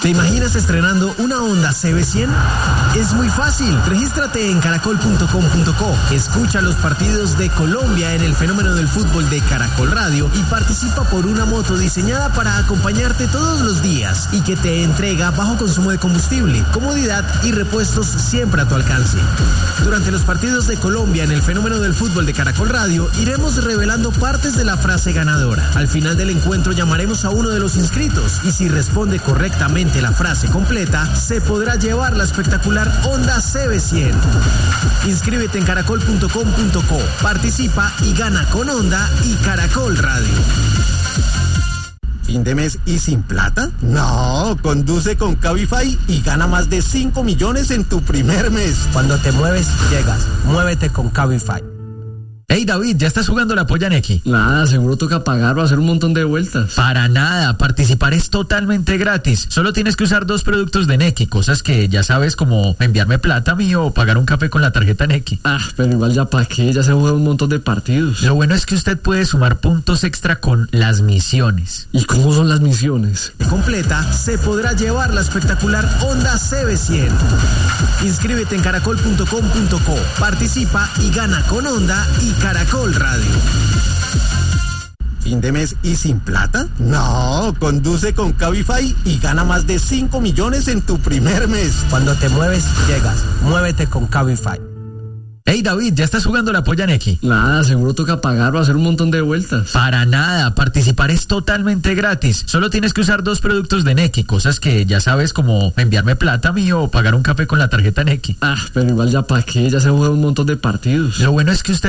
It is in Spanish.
¿Te imaginas estrenando una Honda CB100? Es muy fácil. Regístrate en caracol.com.co. Escucha los partidos de Colombia en el fenómeno del fútbol de Caracol Radio y participa por una moto diseñada para acompañarte todos los días y que te entrega bajo consumo de combustible, comodidad y repuestos siempre a tu alcance. Durante los partidos de Colombia en el fenómeno del fútbol de Caracol Radio iremos revelando partes de la frase ganadora. Al final del encuentro llamaremos a uno de los inscritos y si responde correctamente la frase completa, se podrá llevar la espectacular Honda CB100. Inscríbete en caracol.com.co, participa y gana con Honda y Caracol Radio. ¿Fin de mes y sin plata? No, conduce con Cabify y gana más de 5 millones en tu primer mes. Cuando te mueves, llegas. Muévete con Cabify. Hey David, ¿ya estás jugando la polla Nequi? Nada, seguro toca pagar o hacer un montón de vueltas. Para nada, participar es totalmente gratis. Solo tienes que usar 2 productos de Nequi, cosas que ya sabes como enviarme plata a mí o pagar un café con la tarjeta Nequi. Pero igual ya para qué, ya se juega un montón de partidos. Lo bueno es que usted puede sumar puntos extra con las misiones. ¿Y cómo son las misiones? Completa, se podrá llevar la espectacular Honda CB100. Inscríbete en caracol.com.co, participa y gana con Honda y Caracol Radio. ¿Fin de mes y sin plata? No, conduce con Cabify y gana más de 5 millones en tu primer mes. Cuando te mueves, llegas. Muévete con Cabify. Hey David, ¿ya estás jugando la polla Nequi? Nada, seguro toca pagar o hacer un montón de vueltas. Para nada, participar es totalmente gratis. Solo tienes que usar 2 productos de Nequi, cosas que ya sabes como enviarme plata a mí o pagar un café con la tarjeta Nequi. Pero igual ya para qué, ya se juega un montón de partidos. Lo bueno es que usted